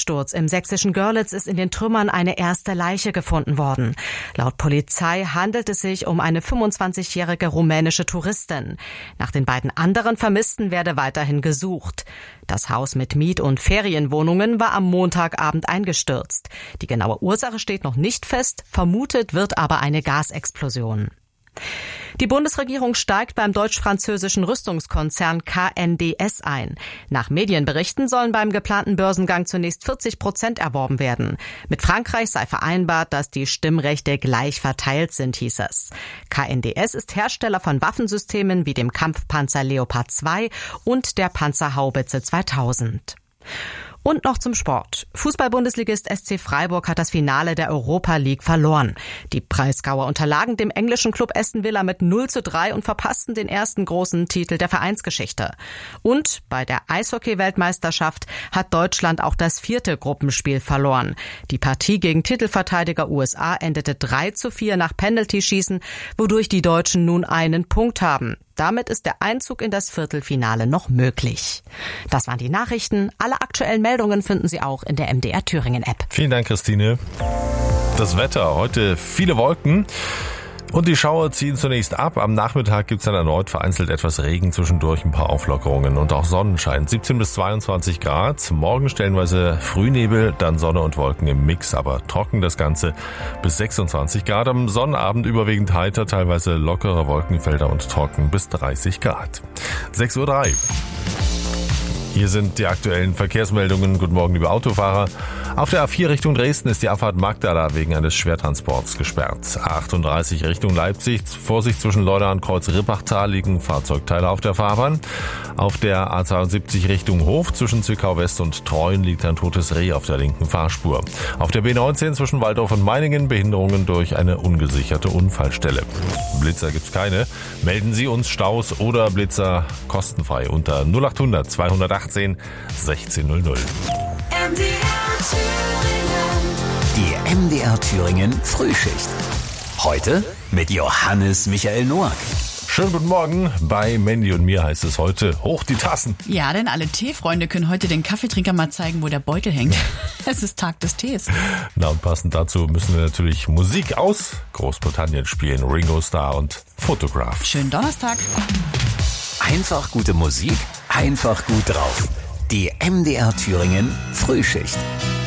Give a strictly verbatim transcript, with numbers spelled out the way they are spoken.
Einsturz im sächsischen Görlitz ist in den Trümmern eine erste Leiche gefunden worden. Laut Polizei handelt es sich um eine fünfundzwanzigjährige rumänische Touristin. Nach den beiden anderen Vermissten werde weiterhin gesucht. Das Haus mit Miet- und Ferienwohnungen war am Montagabend eingestürzt. Die genaue Ursache steht noch nicht fest, vermutet wird aber eine Gasexplosion. Die Bundesregierung steigt beim deutsch-französischen Rüstungskonzern K N D S ein. Nach Medienberichten sollen beim geplanten Börsengang zunächst vierzig Prozent erworben werden. Mit Frankreich sei vereinbart, dass die Stimmrechte gleich verteilt sind, hieß es. K N D S ist Hersteller von Waffensystemen wie dem Kampfpanzer Leopard zwei und der Panzerhaubitze zweitausend. Und noch zum Sport. Fußball-Bundesligist S C Freiburg hat das Finale der Europa League verloren. Die Breisgauer unterlagen dem englischen Club Aston Villa mit null zu drei und verpassten den ersten großen Titel der Vereinsgeschichte. Und bei der Eishockey-Weltmeisterschaft hat Deutschland auch das vierte Gruppenspiel verloren. Die Partie gegen Titelverteidiger U S A endete drei zu vier nach Penaltyschießen, wodurch die Deutschen nun einen Punkt haben. Damit ist der Einzug in das Viertelfinale noch möglich. Das waren die Nachrichten. Alle aktuellen Meldungen finden Sie auch in der M D R Thüringen App. Vielen Dank, Christine. Das Wetter, heute viele Wolken. Und die Schauer ziehen zunächst ab. Am Nachmittag gibt's dann erneut vereinzelt etwas Regen, zwischendurch ein paar Auflockerungen und auch Sonnenschein. siebzehn bis zweiundzwanzig Grad. Morgen stellenweise Frühnebel, dann Sonne und Wolken im Mix, aber trocken das Ganze bis sechsundzwanzig Grad. Am Sonnabend überwiegend heiter, teilweise lockere Wolkenfelder und trocken bis dreißig Grad. sechs Uhr drei. Hier sind die aktuellen Verkehrsmeldungen. Guten Morgen, liebe Autofahrer. Auf der A vier Richtung Dresden ist die Abfahrt Magdala wegen eines Schwertransports gesperrt. A achtunddreißig Richtung Leipzig. Vorsicht zwischen Leuna und Kreuz-Rippachtal liegen Fahrzeugteile auf der Fahrbahn. Auf der A zweiundsiebzig Richtung Hof zwischen Zwickau West und Treuen liegt ein totes Reh auf der linken Fahrspur. Auf der B neunzehn zwischen Waldorf und Meiningen Behinderungen durch eine ungesicherte Unfallstelle. Blitzer gibt's keine. Melden Sie uns Staus oder Blitzer kostenfrei unter null achthundert zweihundertachtzehn sechzehn null null. Die M D R Thüringen Frühschicht. Heute mit Johannes Michael Noack. Schönen guten Morgen. Bei Mandy und mir heißt es heute hoch die Tassen. Ja, denn alle Teefreunde können heute den Kaffeetrinker mal zeigen, wo der Beutel hängt. Es ist Tag des Tees. Na und passend dazu müssen wir natürlich Musik aus Großbritannien spielen. Ringo Starr und Photograph. Schönen Donnerstag. Einfach gute Musik, einfach gut drauf. Die M D R Thüringen Frühschicht.